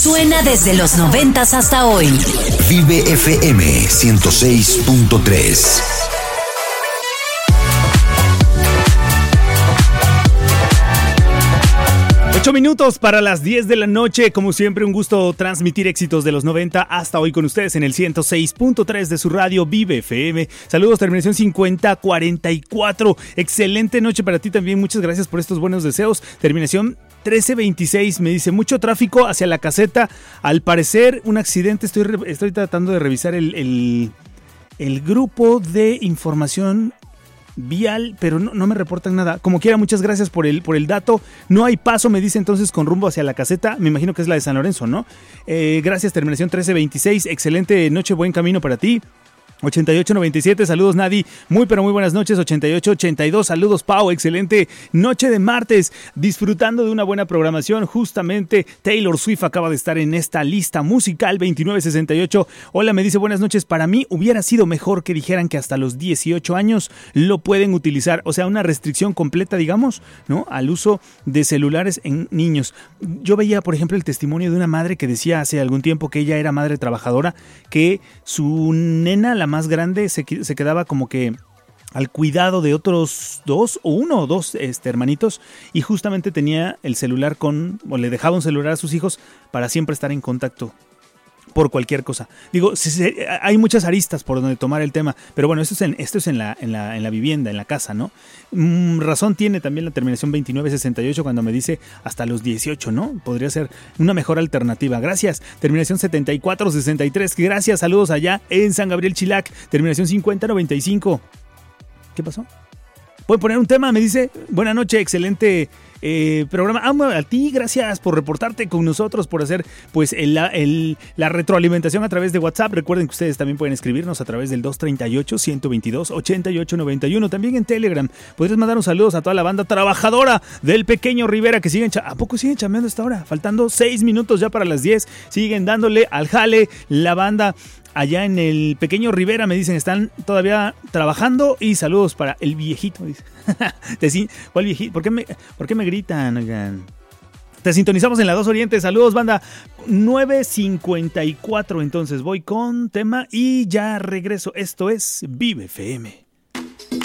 Suena desde los 90s hasta hoy. Vive FM 106.3. 8 minutos para las 10 de la noche. Como siempre, un gusto transmitir éxitos de los 90 hasta hoy con ustedes en el 106.3 de su radio Vive FM. Saludos, terminación 5044. Excelente noche para ti también. Muchas gracias por estos buenos deseos. Terminación 1326 me dice: mucho tráfico hacia la caseta. Al parecer, un accidente. Estoy tratando de revisar el grupo de información vial, pero no me reportan nada. Como quiera, muchas gracias por el dato. No hay paso, me dice entonces, con rumbo hacia la caseta. Me imagino que es la de San Lorenzo, ¿no? Gracias, terminación 1326. Excelente noche, buen camino para ti. 8897, saludos Nadi, muy pero muy buenas noches. 8882, saludos Pau, excelente noche de martes, disfrutando de una buena programación. Justamente Taylor Swift acaba de estar en esta lista musical. 2968, hola, me dice: buenas noches, para mí hubiera sido mejor que dijeran que hasta los 18 años lo pueden utilizar, o sea, una restricción completa, digamos, ¿no?, al uso de celulares en niños. Yo veía, por ejemplo, el testimonio de una madre que decía hace algún tiempo que ella era madre trabajadora, que su nena, la más grande, se quedaba como que al cuidado de otros uno o dos hermanitos, y justamente tenía el celular o le dejaba un celular a sus hijos para siempre estar en contacto por cualquier cosa. Digo, hay muchas aristas por donde tomar el tema, pero bueno, esto es en la vivienda, en la casa, ¿no? Razón tiene también la terminación 2968 cuando me dice hasta los 18, ¿no? Podría ser una mejor alternativa. Gracias. Terminación 7463, gracias, saludos allá en San Gabriel Chilac. Terminación 5095. ¿Qué pasó? ¿Puedo poner un tema? Me dice: buena noche, excelente programa. A ti, gracias por reportarte con nosotros, por hacer pues la retroalimentación a través de WhatsApp. Recuerden que ustedes también pueden escribirnos a través del 238-122-8891. También en Telegram podrías mandar un saludo a toda la banda trabajadora del Pequeño Rivera que siguen. ¿A poco siguen chambeando hasta ahora? Faltando 6 minutos ya para las 10. Siguen dándole al jale la banda allá en el Pequeño Rivera, me dicen, están todavía trabajando. Y saludos para el viejito, dice. ¿Cuál viejito? ¿Por qué me gritan? Oigan. Te sintonizamos en la 2 Oriente. Saludos, banda. 9:54. Entonces voy con tema y ya regreso. Esto es Vive FM.